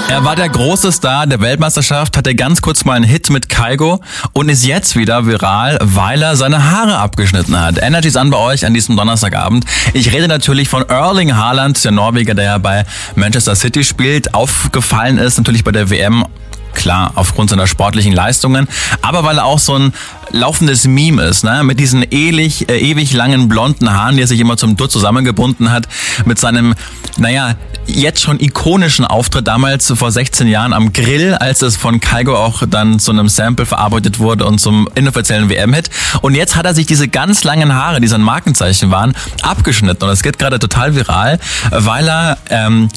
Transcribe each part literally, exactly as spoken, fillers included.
Er war der große Star der Weltmeisterschaft, hatte ganz kurz mal einen Hit mit Kygo und ist jetzt wieder viral, weil er seine Haare abgeschnitten hat. Energy ist an bei euch an diesem Donnerstagabend. Ich rede natürlich von Erling Haaland, der Norweger, der ja bei Manchester City spielt. Aufgefallen ist natürlich bei der W M, klar, aufgrund seiner sportlichen Leistungen, aber weil er auch so ein laufendes Meme ist, ne? Mit diesen ewig, äh, ewig langen blonden Haaren, die er sich immer zum Dutt zusammengebunden hat, mit seinem, naja, jetzt schon ikonischen Auftritt damals vor sechzehn Jahren am Grill, als es von Kygo auch dann zu einem Sample verarbeitet wurde und zum inoffiziellen W M-Hit. Und jetzt hat er sich diese ganz langen Haare, die sein Markenzeichen waren, abgeschnitten. Und es geht gerade total viral, weil er ähm,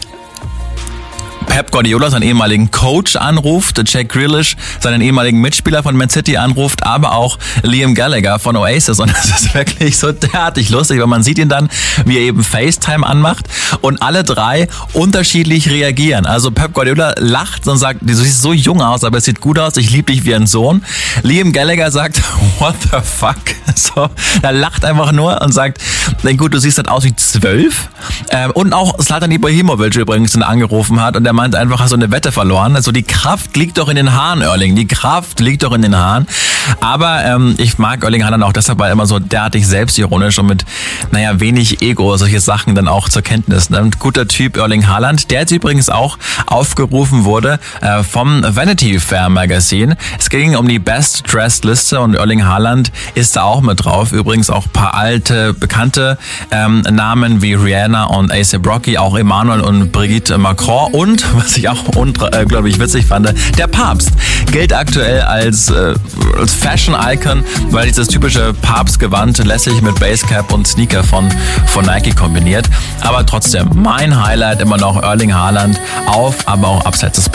Pep Guardiola, seinen ehemaligen Coach, anruft, Jack Grealish, seinen ehemaligen Mitspieler von Man City, anruft, aber auch Liam Gallagher von Oasis. Und das ist wirklich so derartig lustig, weil man sieht ihn dann, wie er eben FaceTime anmacht und alle drei unterschiedlich reagieren. Also Pep Guardiola lacht und sagt, du siehst so jung aus, aber es sieht gut aus, ich liebe dich wie ein Sohn. Liam Gallagher sagt, what the fuck? So, er lacht einfach nur und sagt, gut, du siehst halt aus wie zwölf. Und auch Zlatan Ibrahimovic übrigens, den er angerufen hat, und der meint einfach, hast du eine Wette verloren. Also die Kraft liegt doch in den Haaren, Erling. Die Kraft liegt doch in den Haaren. Aber ähm, ich mag Erling Haaland auch deshalb, weil er immer so derartig selbstironisch und mit, naja, wenig Ego solche Sachen dann auch zur Kenntnis nimmt. Guter Typ, Erling Haaland, der jetzt übrigens auch aufgerufen wurde äh, vom Vanity Fair Magazine. Es ging um die Best Dressed Liste und Erling Haaland ist da auch mit drauf. Übrigens auch ein paar alte, bekannte ähm, Namen wie Rihanna und A$AP Rocky, auch Emmanuel und Brigitte Macron und, was ich auch unglaublich witzig fand, der Papst gilt aktuell als, äh, als Fashion-Icon, weil dieses typische Papstgewand lässig mit Basecap und Sneaker von, von Nike kombiniert. Aber trotzdem, mein Highlight immer noch Erling Haaland auf, aber auch abseits des